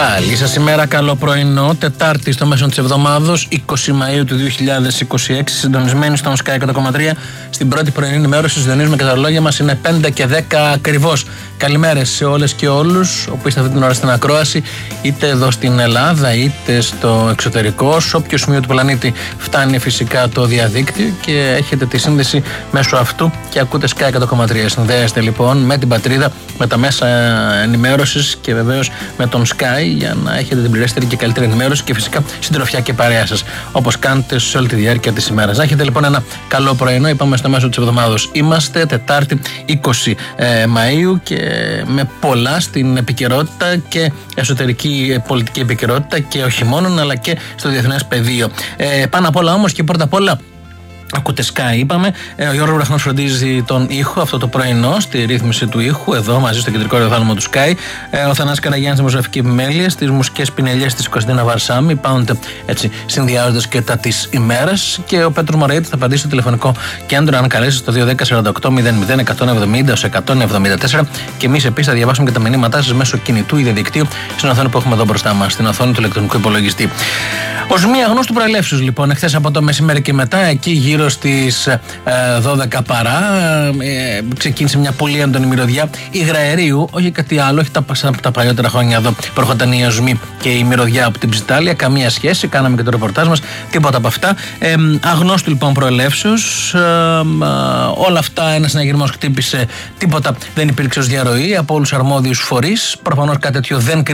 Καλή σας ημέρα, καλό πρωινό. Τετάρτη στο μέσο της εβδομάδος, 20 Μαΐου του 2026, συντονισμένοι στον Sky 100,3. Στην πρώτη πρωινή ενημέρωση συντονίζουμε και τα ρολόγια μας είναι 5 και 10 ακριβώς. Καλημέρες σε όλες και όλους, όπου είστε αυτή την ώρα στην ακρόαση, είτε εδώ στην Ελλάδα, είτε στο εξωτερικό. Σε όποιο σημείο του πλανήτη φτάνει φυσικά το διαδίκτυο και έχετε τη σύνδεση μέσω αυτού και ακούτε Sky 100,3. Συνδέεστε λοιπόν με την πατρίδα, με τα μέσα ενημέρωσης και βεβαίως με τον Sky για να έχετε την πληρέστερη και καλύτερη ενημέρωση και φυσικά συντροφιά και παρέα σας, όπως κάνετε σε όλη τη διάρκεια της ημέρας. Να έχετε λοιπόν ένα καλό πρωινό. Είπαμε στο μέσο της εβδομάδος. Είμαστε Τετάρτη 20 Μαΐου και με πολλά στην επικαιρότητα και εσωτερική πολιτική επικαιρότητα και όχι μόνο, αλλά και στο διεθνές πεδίο. Πάνω απ' όλα όμως και πρώτα απ' όλα, ακούτε Sky, είπαμε. Ο Γιώργος Βραχνός φροντίζει τον ήχο αυτό το πρωινό, στη ρύθμιση του ήχου, εδώ μαζί στο κεντρικό ραδιόφωνο του Sky. Ο Θανάσης Καραγιάννης στη δημοσιογραφική επιμέλεια, στις μουσικές πινελιές της Κωνσταντίνα Βαρσάμι, πάντοτε έτσι συνδυάζοντας και τα της ημέρας. Και ο Πέτρος Μωραήτης θα απαντήσει στο τηλεφωνικό κέντρο, αν καλέσει στο 210-48-00-174. Και εμείς επίσης θα διαβάσουμε και τα μηνύματά σας μέσω κινητού ή διαδικτύου στην οθόνη που έχουμε εδώ μπροστά μας, στην οθόνη του ηλεκτρονικού υπολογιστή. Ως μία γνώστου προελεύσεως λοιπόν, εχθές από το μεσημέρι και μετά, εκεί γύρω στις 12 παρά, ξεκίνησε μια πολύ έντονη μυρωδιά υγραερίου, όχι κάτι άλλο, όχι τα παλιότερα χρόνια εδώ που έρχονταν οι ασμοί και η μυρωδιά από την Ψιτάλια, καμία σχέση, κάναμε και το ρεπορτάζ μας, τίποτα από αυτά. Αγνώστου λοιπόν προελεύσεως, όλα αυτά ένας συναγερμός χτύπησε, τίποτα δεν υπήρξε ως διαρροή από όλους τους αρμόδιους φορείς, προφανώς κάτι τέτοιο δεν